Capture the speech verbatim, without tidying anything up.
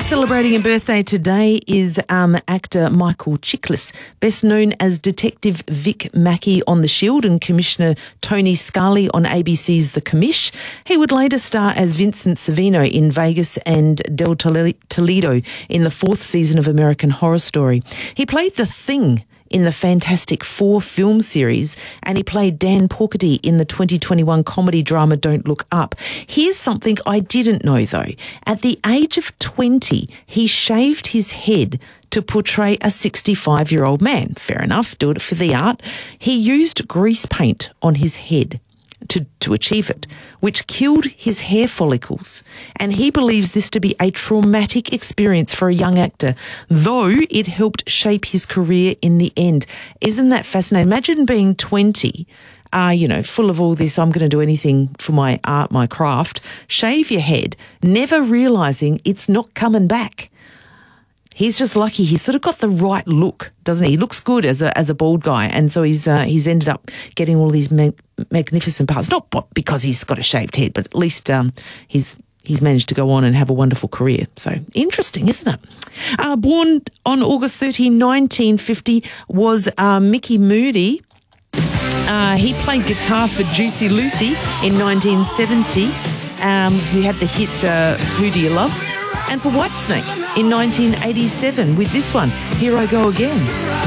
Celebrating a birthday today is um, actor Michael Chiklis, best known as Detective Vic Mackey on The Shield and Commissioner Tony Scully on A B C's The Commish. He would later star as Vincent Savino in Vegas and Del Toledo in the fourth season of American Horror Story. He played The Thing in the Fantastic Four film series, and he played Dan Porcady in the twenty twenty-one comedy drama Don't Look Up. Here's something I didn't know, though. At the age of twenty, he shaved his head to portray a sixty-five-year-old man. Fair enough, do it for the art. He used grease paint on his head to, to achieve it, which killed his hair follicles. And he believes this to be a traumatic experience for a young actor, though it helped shape his career in the end. Isn't that fascinating? Imagine being twenty, uh, you know, full of all this, I'm going to do anything for my art, my craft, shave your head, never realising it's not coming back. He's just lucky. He's sort of got the right look, doesn't he? He looks good as a as a bald guy, and so he's uh, he's ended up getting all these mag- magnificent parts. Not because he's got a shaved head, but at least um, he's he's managed to go on and have a wonderful career. So interesting, isn't it? Uh, born on August thirtieth, nineteen fifty, was uh, Mickey Moody. Uh, he played guitar for Juicy Lucy in nineteen seventy, um, who had the hit uh, Who Do You Love? And for Whitesnake in nineteen eighty-seven with this one, Here I Go Again.